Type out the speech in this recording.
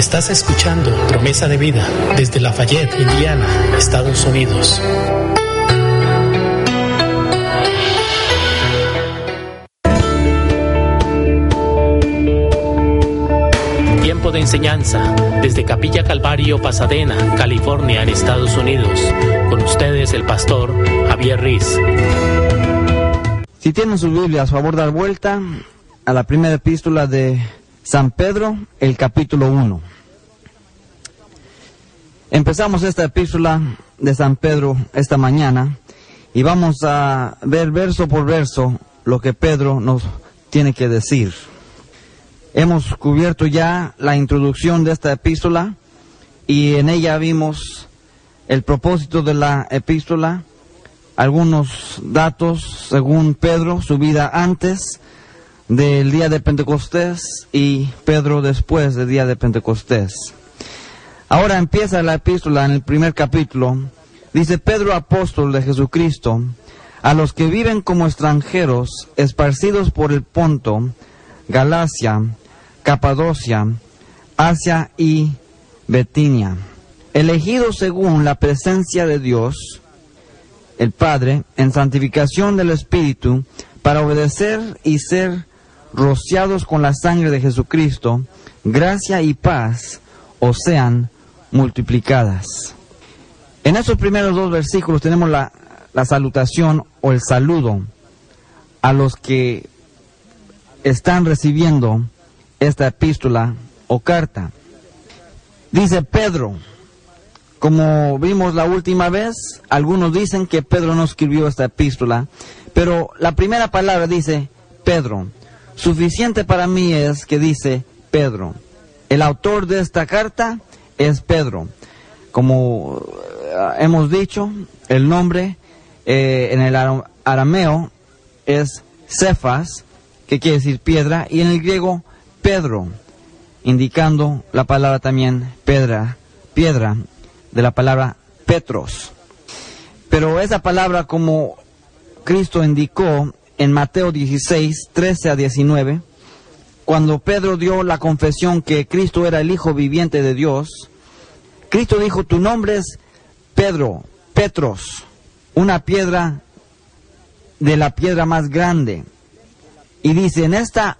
Estás escuchando Promesa de Vida desde Lafayette, Indiana, Estados Unidos. Tiempo de enseñanza desde Capilla Calvario, Pasadena, California, en Estados Unidos. Con ustedes el pastor Javier Riz. Si tienen sus Biblias, a favor dar vuelta a la primera epístola de San Pedro, el capítulo 1. Empezamos esta epístola de San Pedro esta mañana y vamos a ver verso por verso lo que Pedro nos tiene que decir. Hemos cubierto ya la introducción de esta epístola y en ella vimos el propósito de la epístola, algunos datos según Pedro, su vida antes del día de Pentecostés y Pedro después del día de Pentecostés. Ahora empieza la epístola en el primer capítulo. Dice: Pedro, apóstol de Jesucristo, a los que viven como extranjeros, esparcidos por el Ponto, Galacia, Capadocia, Asia y Bitinia, elegidos según la presencia de Dios, el Padre, en santificación del Espíritu, para obedecer y ser rociados con la sangre de Jesucristo, gracia y paz os sean multiplicadas. En esos primeros dos versículos tenemos la salutación o el saludo a los que están recibiendo esta epístola o carta. Dice Pedro. Como vimos la última vez, algunos dicen que Pedro no escribió esta epístola, pero la primera palabra dice Pedro. Suficiente para mí es que dice Pedro. El autor de esta carta es Pedro. Como hemos dicho, el nombre en el arameo es Cefas, que quiere decir piedra, y en el griego Pedro, indicando la palabra también piedra, de la palabra Petros. Pero esa palabra, como Cristo indicó en Mateo 16, 13 a 19, cuando Pedro dio la confesión que Cristo era el Hijo viviente de Dios, Cristo dijo: tu nombre es Pedro, Petros, una piedra de la piedra más grande. Y dice: en esta